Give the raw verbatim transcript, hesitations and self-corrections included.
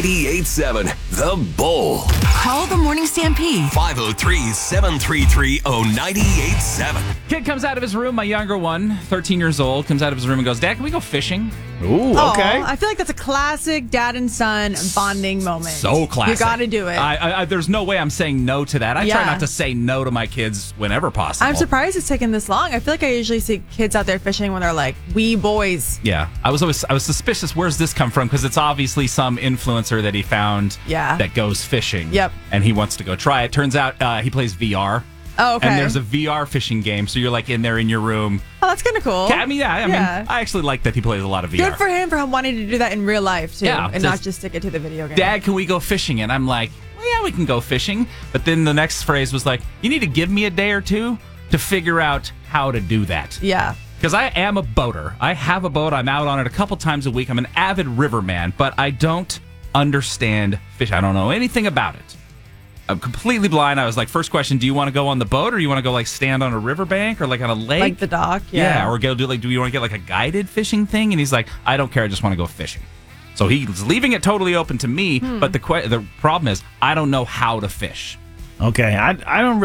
ninety-eight point seven The Bull. Call the Morning Stampede. five oh three, seven three three, oh nine eight seven. Kid comes out of his room, my younger one, thirteen years old, comes out of his room and goes, Dad, can we go fishing? Ooh, Oh, okay. I feel like that's a classic dad and son bonding moment. So classic. You got to do it. I, I, I, there's no way I'm saying no to that. I Yeah. try not to say no to my kids whenever possible. I'm surprised it's taken this long. I feel like I usually see kids out there fishing when they're like wee boys. Yeah, I was always I was suspicious. Where's this come from? Because it's obviously some influencer that he found Yeah. that goes fishing. Yep. And he wants to go try it. Turns out uh, he plays V R. Oh, okay. And there's a V R fishing game, so you're like in there in your room. Oh, that's kind of cool. Yeah, I mean, yeah, I Yeah. mean, I actually like that he plays a lot of V R. Good for him for wanting to do that in real life too, Yeah, and just- not just stick it to the video game. Dad, can we go fishing? And I'm like, well, yeah, we can go fishing. But then the next phrase was like, you need to give me a day or two to figure out how to do that. Yeah. Because I am a boater. I have a boat. I'm out on it a couple times a week. I'm an avid riverman, but I don't understand fish. I don't know anything about it. I'm completely blind. I was like, first question, do you want to go on the boat or you want to go like stand on a riverbank or like on a lake? Like the dock. Yeah. Yeah. Or go do like, do you want to get like a guided fishing thing? And he's like, I don't care. I just want to go fishing. So he's leaving it totally open to me. Hmm. But the que- the problem is, I don't know how to fish. Okay, I, I don't really